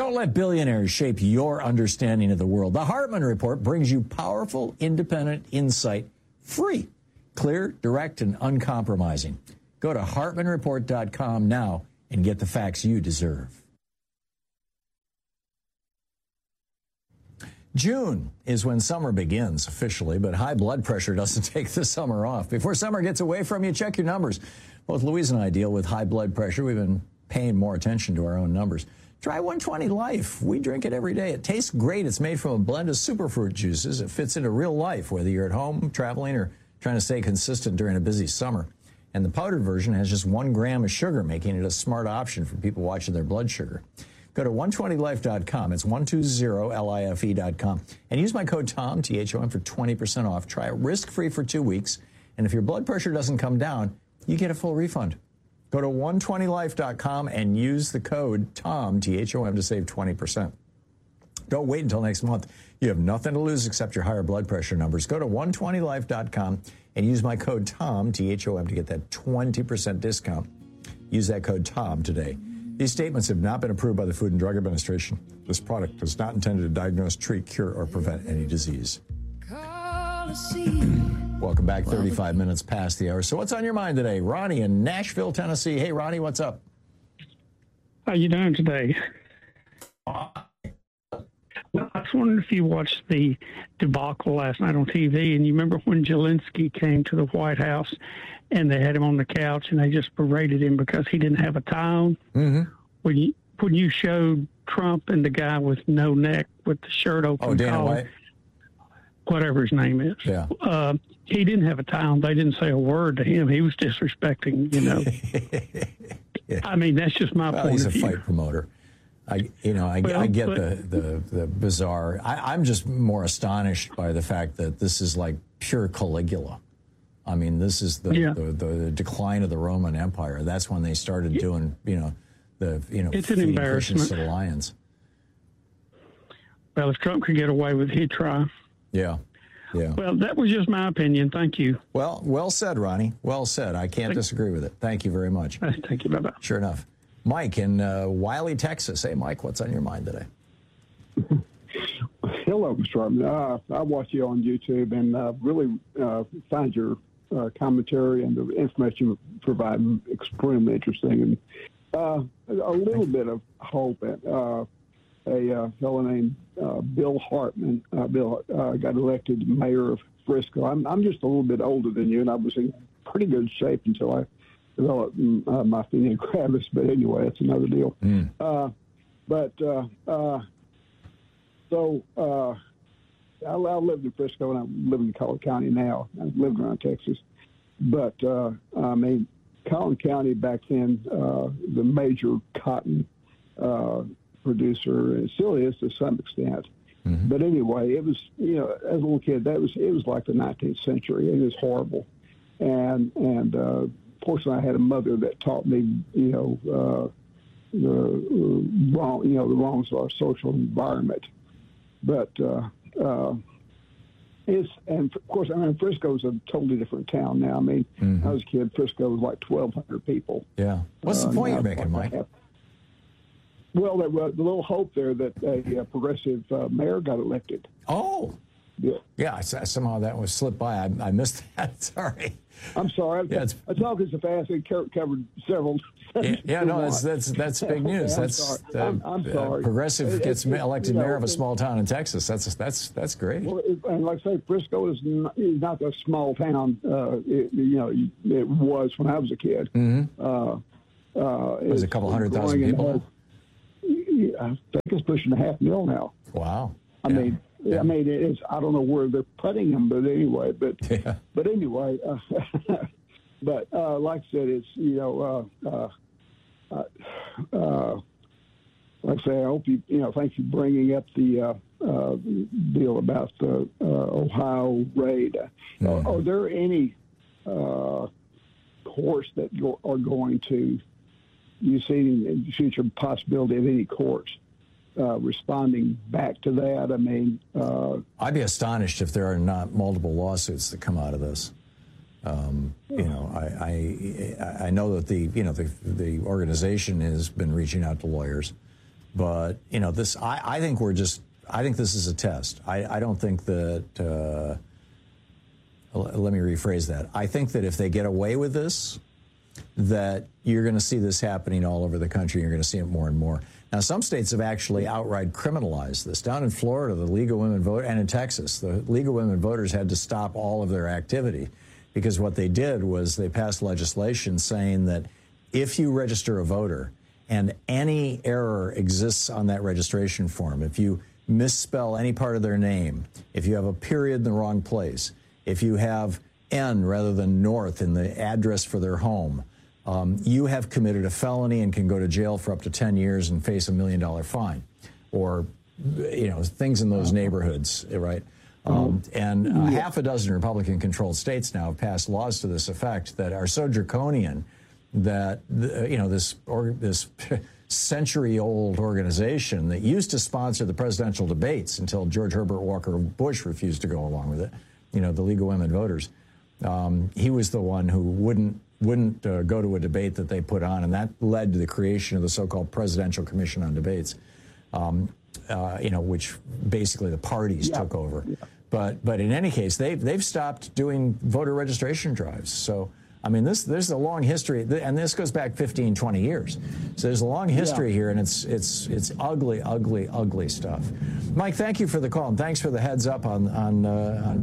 Don't let billionaires shape your understanding of the world. The Hartman Report brings you powerful, independent insight, free, clear, direct, and uncompromising. Go to HartmanReport.com now and get the facts you deserve. June is when summer begins officially, but high blood pressure doesn't take the summer off. Before summer gets away from you, check your numbers. Both Louise and I deal with high blood pressure. We've been paying more attention to our own numbers. Try 120 Life. We drink it every day. It tastes great. It's made from a blend of superfruit juices. It fits into real life, whether you're at home, traveling, or trying to stay consistent during a busy summer. And the powdered version has just 1 gram of sugar, making it a smart option for people watching their blood sugar. Go to 120life.com. It's 120life.com. And use my code TOM, T-H-O-M, for 20% off. Try it risk-free for 2 weeks. And if your blood pressure doesn't come down, you get a full refund. Go to 120life.com and use the code TOM, T-H-O-M, to save 20%. Don't wait until next month. You have nothing to lose except your higher blood pressure numbers. Go to 120life.com and use my code TOM, T-H-O-M, to get that 20% discount. Use that code TOM today. These statements have not been approved by the Food and Drug Administration. This product is not intended to diagnose, treat, cure, or prevent any disease. Welcome back, 35 minutes past the hour. So what's on your mind today? Ronnie in Nashville, Tennessee. Hey, Ronnie, what's up? How you doing today? Well, I was wondering if you watched the debacle last night on TV, and you remember when Zelensky came to the White House and they had him on the couch and they just berated him because he didn't have a tie on? Mm-hmm. When you showed Trump and the guy with no neck with the shirt open, Dana White, whatever his name is, he didn't have a tie on. They didn't say a word to him. He was disrespecting, yeah. I mean, that's just my point of view. He's a fight promoter. I get the bizarre. I'm just more astonished by the fact that this is like pure Caligula. I mean, this is the decline of the Roman Empire. That's when they started doing, it's an embarrassment to the lions. Well, if Trump could get away with it, he'd try. Yeah. Well, that was just my opinion. Thank you. Well said, Ronnie. Well said. I can't disagree with it. Thank you very much. Thank you. Bye-bye. Sure enough. Mike in Wiley, Texas. Hey, Mike, what's on your mind today? Hello, Mr. Hartman. I watch you on YouTube and really find your commentary and the information you provide extremely interesting. And a little bit of hope. A fellow named Bill Hartman. Bill got elected mayor of Frisco. I'm just a little bit older than you, and I was in pretty good shape until I developed myasthenia gravis. But anyway, that's another deal. I lived in Frisco, and I'm living in Collin County now. I've lived around Texas. But, Collin County back then, the major cotton producer, and still is to some extent. Mm-hmm. But anyway, it was, as a little kid, it was like the 19th century. It was horrible. And fortunately, I had a mother that taught me, the wrongs of our social environment. But and of course, Frisco is a totally different town now. I mean, when I was a kid, Frisco was like 1,200 people. Yeah. What's the point you're making, Mike? Well, there was a little hope there that a progressive mayor got elected. Oh. Yeah. Yeah, somehow that was slipped by. I missed that. Sorry. I'm sorry. I'm talking so fast. I covered several. Yeah, no, that's big news. Okay, I'm sorry. Progressive gets elected mayor of a small town in Texas. That's great. Well, and like I say, Frisco is not a small town. It was when I was a kid. Mm-hmm. Was a couple 100,000 people? I think it's pushing 500,000 now. Wow. I mean, it's, I don't know where they're putting them, but anyway, but anyway, but like I said, it's, like I say, I hope thank you for bringing up the deal about the Ohio raid. Are there any courts that are going to, you see in the future possibility of any courts responding back to that? I mean, I'd be astonished if there are not multiple lawsuits that come out of this. I know that the organization has been reaching out to lawyers, But, you know, this, I think I think this is a test. I don't think that, let me rephrase that. I think that if they get away with this, that you're going to see this happening all over the country. You're going to see it more and more. Now, some states have actually outright criminalized this. Down in Florida, the League of Women Voters, and in Texas, the League of Women Voters had to stop all of their activity because what they did was they passed legislation saying that if you register a voter and any error exists on that registration form, if you misspell any part of their name, if you have a period in the wrong place, if you have N rather than North in the address for their home, you have committed a felony and can go to jail for up to 10 years and face $1 million fine, or, you know, things in those neighborhoods, right? And half a dozen Republican-controlled states now have passed laws to this effect that are so draconian that, you know, this century-old organization that used to sponsor the presidential debates until George Herbert Walker Bush refused to go along with it, you know, the League of Women Voters. He was the one who wouldn't go to a debate that they put on, and that led to the creation of the so-called Presidential Commission on Debates, you know, which basically the parties took over. Yeah. But in any case, they've stopped doing voter registration drives. So, I mean, there's a long history, and this goes back 15, 20 years. So there's a long history here, and it's ugly, ugly, ugly stuff. Mike, thank you for the call, and thanks for the heads up on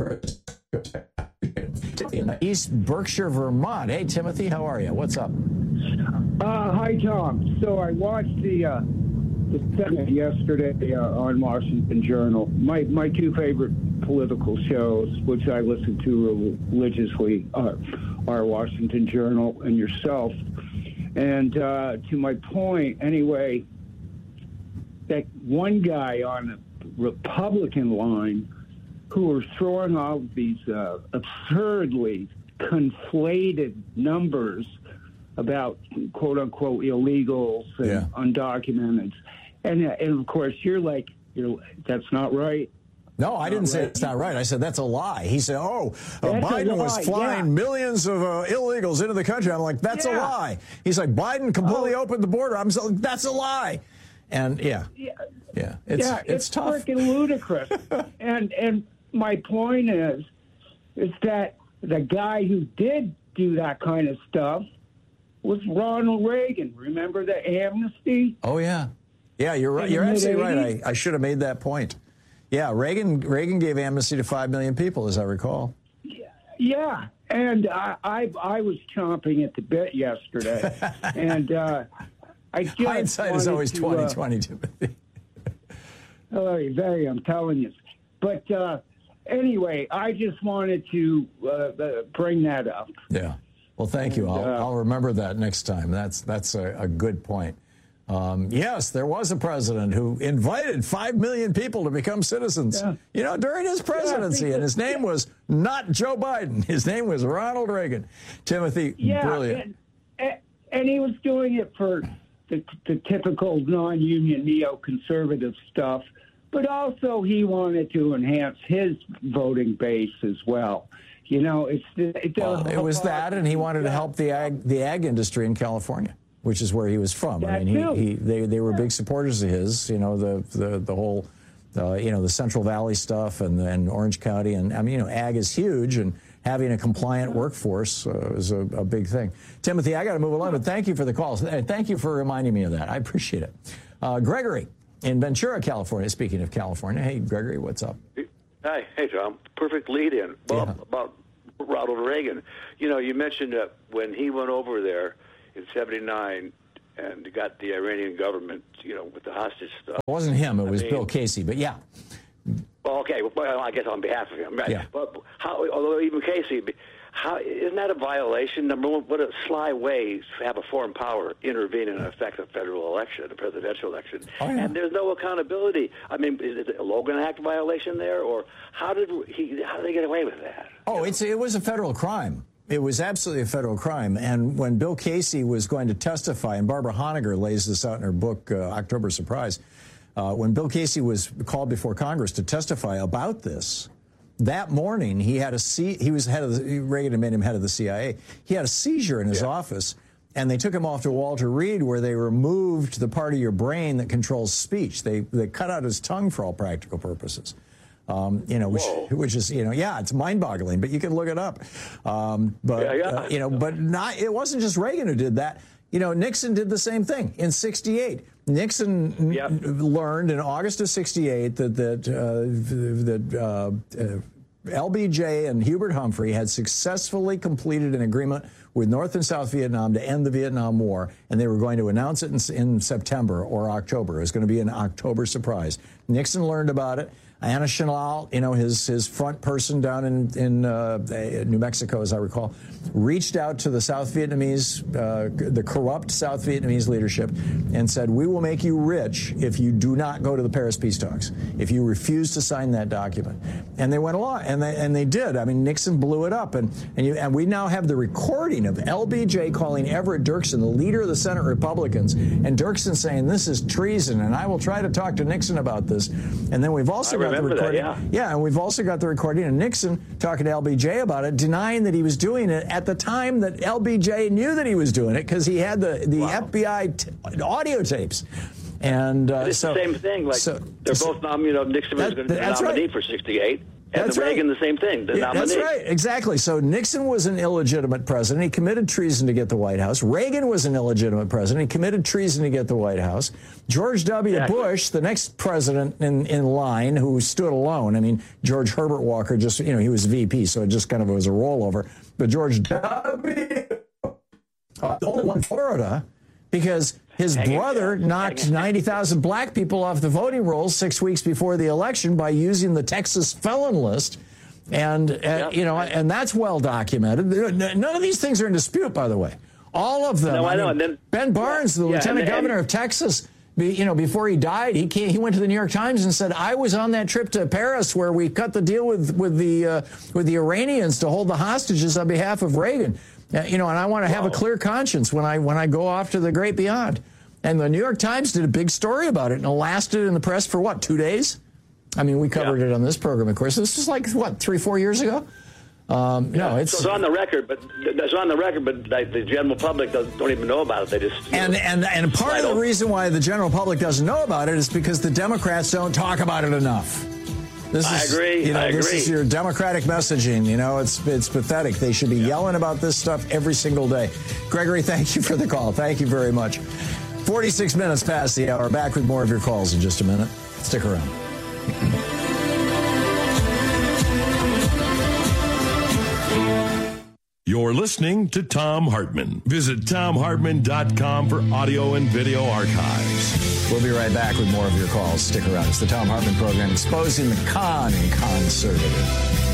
in East Berkshire, Vermont. Hey, Timothy, how are you? What's up? Hi, Tom. So I watched the segment yesterday on Washington Journal. My two favorite political shows, which I listen to religiously, are Washington Journal and yourself. And to my point, anyway, that one guy on the Republican line who are throwing out these absurdly conflated numbers about quote-unquote illegals and undocumented. And of course, you're like, that's not right. No, I didn't say it's not right. I said that's a lie. He said, Biden was flying millions of illegals into the country. I'm like, that's a lie. He's like, Biden completely opened the border. I'm like, that's a lie. And it's tough. Freaking ludicrous. and my point is that the guy who did do that kind of stuff was Ronald Reagan. Remember the amnesty? Oh, yeah. Yeah, you're right. You're absolutely right. I should have made that point. Yeah, Reagan gave amnesty to 5 million people, as I recall. Yeah, and I was chomping at the bit yesterday. And I just hindsight is always 20/20, Timothy. I'm telling you. But anyway, I just wanted to bring that up. Yeah. Well, thank you. I'll remember that next time. That's a good point. Yes, there was a president who invited 5 million people to become citizens, you know, during his presidency. And his name was not Joe Biden. His name was Ronald Reagan. Timothy, brilliant. And he was doing it for the typical non-union neoconservative stuff. But also he wanted to enhance his voting base as well. You know, it was that, and he wanted to help the ag industry in California, which is where he was from. I mean, they were big supporters of his. You know, the whole, you know, the Central Valley stuff and Orange County, and I mean, you know, ag is huge, and having a compliant workforce is a big thing. Timothy, I got to move along, but thank you for the call. Thank you for reminding me of that. I appreciate it. Gregory in Ventura, California. Speaking of California, hey, Gregory, what's up? Hi. Hey, Tom. Perfect lead-in. Well, about Ronald Reagan. You know, you mentioned that when he went over there in '79 and got the Iranian government, you know, with the hostage stuff. It wasn't him. It was Bill Casey, but yeah. Well, okay. Well, I guess on behalf of him, right? Yeah. But although even Casey, isn't that a violation? Number one, what a sly way to have a foreign power intervene and affect a federal election, a presidential election. Oh, yeah. And there's no accountability. I mean, is it a Logan Act violation there, or how did they get away with that? Oh, it was a federal crime. It was absolutely a federal crime. And when Bill Casey was going to testify, and Barbara Honegger lays this out in her book, October Surprise, when Bill Casey was called before Congress to testify about this, that morning he was head of Reagan had made him head of the CIA. He had a seizure in his office, And they took him off to Walter Reed, where they removed the part of your brain that controls speech. They cut out his tongue for all practical purposes. Which is, it's mind-boggling, but you can look it up. But it wasn't just Reagan who did that. Nixon did the same thing in '68. Nixon learned in August of '68 that LBJ and Hubert Humphrey had successfully completed an agreement with North and South Vietnam to end the Vietnam War, and they were going to announce it in September or October. It was going to be an October surprise. Nixon learned about it. Anna Chenal, his front person down in New Mexico, as I recall, reached out to the South Vietnamese, the corrupt South Vietnamese leadership, and said, "We will make you rich if you do not go to the Paris peace talks, if you refuse to sign that document." And they went along, and they did. I mean, Nixon blew it up, and we now have the recording of LBJ calling Everett Dirksen, the leader of the Senate Republicans, and Dirksen saying, "This is treason, and I will try to talk to Nixon about this." And then we've also got the recording. And we've also got the recording of Nixon talking to LBJ about it, denying that he was doing it at the time that LBJ knew that he was doing it, because he had the FBI audio tapes. And it's the same thing. They're both Nixon was going to be the nominee for '68. And Reagan, the same thing, the nominee. That's right, exactly. So Nixon was an illegitimate president. He committed treason to get the White House. Reagan was an illegitimate president. He committed treason to get the White House. George W. Bush, the next president in line, who stood alone. I mean, George Herbert Walker just, he was VP, so it just kind of was a rollover. But George W. only won Florida because his brother knocked 90,000 black people off the voting rolls 6 weeks before the election by using the Texas felon list. And, and that's well documented. None of these things are in dispute, by the way. All of them. No, I know. And then, Ben Barnes, the lieutenant governor of Texas, before he died, he went to the New York Times and said, "I was on that trip to Paris where we cut the deal with the Iranians to hold the hostages on behalf of Reagan. And I want to have a clear conscience when I go off to the great beyond." And the New York Times did a big story about it, and it lasted in the press for 2 days? I mean, we covered it on this program, of course. This was 3-4 years ago. No, it's on the record, but the general public don't even know about it. They just and part of the reason why the general public doesn't know about it is because the Democrats don't talk about it enough. I agree. This is your Democratic messaging. It's pathetic. They should be yelling about this stuff every single day. Gregory, thank you for the call. Thank you very much. 46 minutes past the hour. Back with more of your calls in just a minute. Stick around. You're listening to Thom Hartmann. Visit ThomHartmann.com for audio and video archives. We'll be right back with more of your calls. Stick around. It's the Thom Hartmann Program, exposing the con and conservative.